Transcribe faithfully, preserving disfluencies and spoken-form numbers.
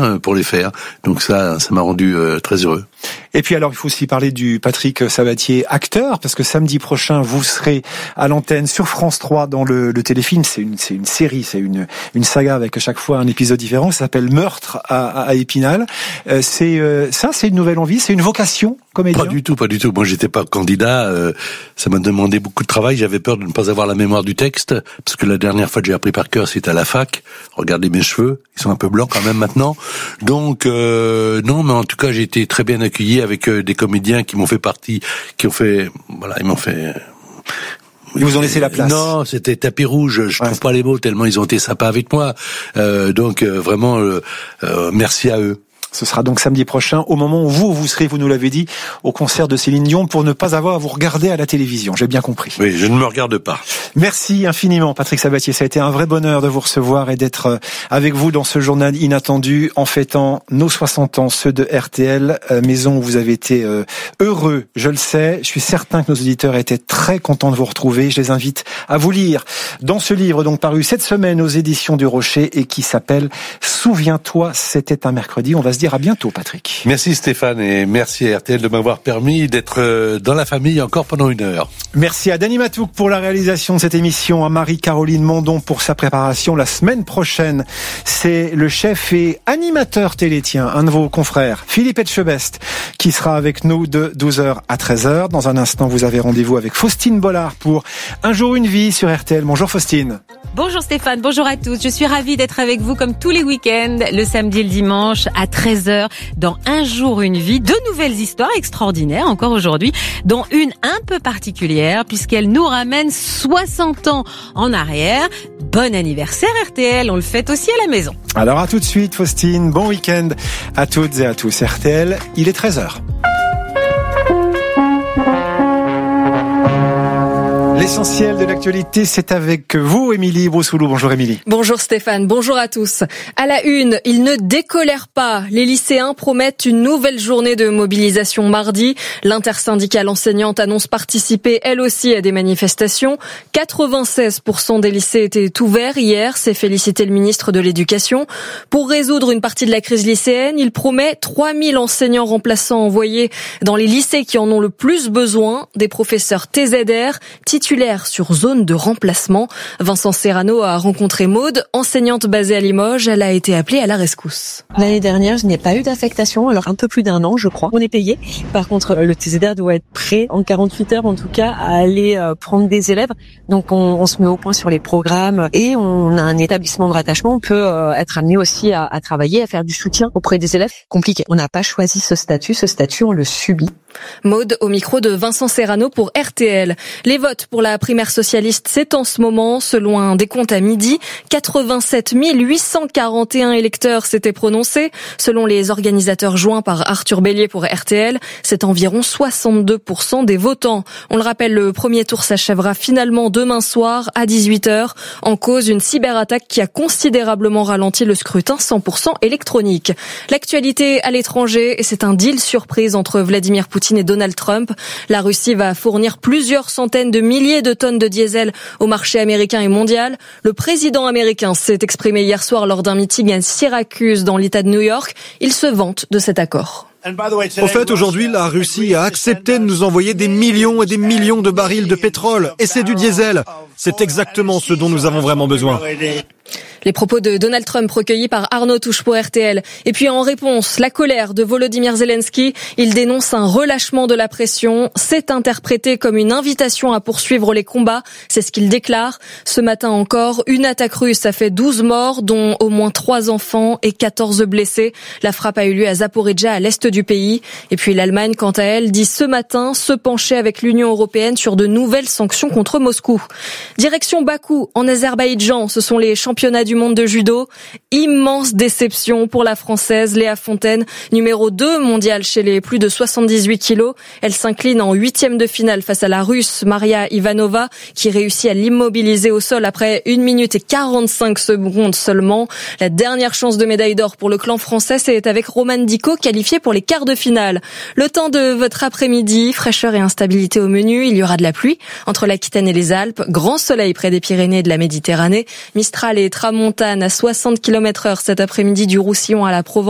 hein, pour les faire. Donc ça, ça m'a rendu euh, très heureux. Et puis alors, il faut aussi parler du Patrick Sabatier, acteur, parce que samedi prochain, vous serez à l'antenne sur France trois dans le, le téléfilm. C'est une, c'est une série, c'est une, une saga avec à chaque fois un épisode différent. Ça s'appelle Meurtre à, à, à Épinal. Euh, c'est euh, ça, c'est une nouvelle envie, c'est une vocation, comédien. Pas du tout, pas du tout. Moi, j'étais pas candidat. Euh, ça m'a demandé beaucoup de travail. J'avais peur de ne pas avoir la mémoire du texte, parce que la dernière fois que j'ai appris par cœur, c'était à la fac. Regardez mes cheveux, ils sont un peu blancs quand même maintenant. Donc euh, non, mais en tout cas, j'ai été très bien accueilli avec euh, des comédiens qui m'ont fait partie, qui ont fait, voilà, ils m'ont fait. Ils vous ont laissé la place. Non, c'était tapis rouge. Je ouais. trouve pas les mots tellement ils ont été sympas avec moi. Euh, donc euh, vraiment, euh, euh, merci à eux. Ce sera donc samedi prochain, au moment où vous, vous serez, vous nous l'avez dit, au concert de Céline Dion, pour ne pas avoir à vous regarder à la télévision. J'ai bien compris. Oui, je ne me regarde pas. Merci infiniment, Patrick Sabatier. Ça a été un vrai bonheur de vous recevoir et d'être avec vous dans ce journal inattendu, en fêtant nos soixante ans, ceux de R T L, maison où vous avez été heureux, je le sais. Je suis certain que nos auditeurs étaient très contents de vous retrouver. Je les invite à vous lire dans ce livre, donc paru cette semaine aux éditions du Rocher et qui s'appelle « Souviens-toi, c'était un mercredi ». On va se dire à bientôt, Patrick. Merci Stéphane et merci à R T L de m'avoir permis d'être dans la famille encore pendant une heure. Merci à Dany Matouk pour la réalisation de cette émission, à Marie-Caroline Mondon pour sa préparation. La semaine prochaine, c'est le chef et animateur télé, tiens, un de vos confrères, Philippe Etchebest, qui sera avec nous de douze heures à treize heures. Dans un instant, vous avez rendez-vous avec Faustine Bollard pour Un jour une vie sur R T L. Bonjour Faustine. Bonjour Stéphane, bonjour à tous. Je suis ravie d'être avec vous comme tous les week-ends, le samedi et le dimanche à treize heures dans Un jour une vie. Deux nouvelles histoires extraordinaires encore aujourd'hui, dont une un peu particulière puisqu'elle nous ramène soixante ans en arrière. Bon anniversaire R T L, on le fête aussi à la maison. Alors à tout de suite Faustine, bon week-end à toutes et à tous. R T L, il est treize heures. L'essentiel de l'actualité, c'est avec vous, Émilie Broussoulou. Bonjour Émilie. Bonjour Stéphane, bonjour à tous. À la une, ils ne décolèrent pas. Les lycéens promettent une nouvelle journée de mobilisation mardi. L'intersyndicale enseignante annonce participer elle aussi à des manifestations. quatre-vingt-seize pour cent des lycées étaient ouverts hier, s'est félicité le ministre de l'Éducation. Pour résoudre une partie de la crise lycéenne, il promet trois mille enseignants remplaçants envoyés dans les lycées qui en ont le plus besoin, des professeurs T Z R, titulaires sur zone de remplacement. Vincent Serrano a rencontré Maude, enseignante basée à Limoges. Elle a été appelée à la rescousse. L'année dernière, je n'ai pas eu d'affectation, alors un peu plus d'un an, je crois. On est payé. Par contre, le T Z R doit être prêt en quarante-huit heures, en tout cas, à aller prendre des élèves. Donc, on, on se met au point sur les programmes et on a un établissement de rattachement. On peut être amené aussi à, à travailler, à faire du soutien auprès des élèves. Compliqué. On n'a pas choisi ce statut. Ce statut, on le subit. Maude au micro de Vincent Serrano pour R T L. Les votes pour la primaire socialiste, c'est en ce moment, selon un décompte à midi, quatre-vingt-sept mille huit cent quarante et un électeurs s'étaient prononcés. Selon les organisateurs joints par Arthur Bélier pour R T L, c'est environ soixante-deux pour cent des votants. On le rappelle, le premier tour s'achèvera finalement demain soir à dix-huit heures. En cause, une cyberattaque qui a considérablement ralenti le scrutin cent pour cent électronique. L'actualité à l'étranger, et c'est un deal surprise entre Vladimir Poutine et Donald Trump. La Russie va fournir plusieurs centaines de milliers de tonnes de diesel au marché américain et mondial. Le président américain s'est exprimé hier soir lors d'un meeting à Syracuse dans l'État de New York. Il se vante de cet accord. Au fait, aujourd'hui, la Russie a accepté de nous envoyer des millions et des millions de barils de pétrole. Et c'est du diesel. C'est exactement ce dont nous avons vraiment besoin. Les propos de Donald Trump recueillis par Arnaud Touche pour R T L. Et puis en réponse, la colère de Volodymyr Zelensky. Il dénonce un relâchement de la pression. C'est interprété comme une invitation à poursuivre les combats. C'est ce qu'il déclare. Ce matin encore, une attaque russe a fait douze morts, dont au moins trois enfants et quatorze blessés. La frappe a eu lieu à Zaporijjia, à l'est du pays. Et puis l'Allemagne, quant à elle, dit ce matin se pencher avec l'Union européenne sur de nouvelles sanctions contre Moscou. Direction Bakou, en Azerbaïdjan. Ce sont les championnats du monde de judo. Immense déception pour la Française Léa Fontaine, numéro deux mondiale chez les plus de soixante-dix-huit kilos. Elle s'incline en huitième de finale face à la Russe Maria Ivanova, qui réussit à l'immobiliser au sol après une minute et quarante-cinq secondes seulement. La dernière chance de médaille d'or pour le clan français, c'est avec Romane Dico, qualifiée pour les quarts de finale. Le temps de votre après-midi, fraîcheur et instabilité au menu. Il y aura de la pluie entre l'Aquitaine et les Alpes. Grand soleil près des Pyrénées et de la Méditerranée. Mistral et tramontane à soixante kilomètres heure cet après-midi du Roussillon à la Provence.